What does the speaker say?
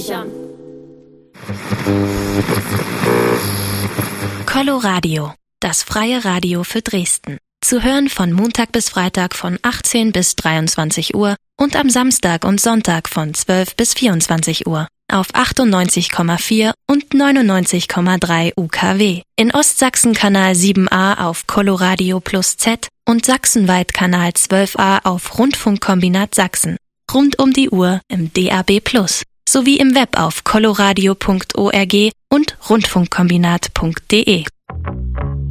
mich an. Coloradio, das freie Radio für Dresden. Zu hören von Montag bis Freitag von 18 bis 23 Uhr und am Samstag und Sonntag von 12 bis 24 Uhr auf 98,4 und 99,3 UKW. In Ostsachsen Kanal 7a auf Coloradio Plus Z und sachsenweit Kanal 12a auf Rundfunkkombinat Sachsen. Rund um die Uhr im DAB Plus sowie im Web auf coloradio.org und rundfunkkombinat.de.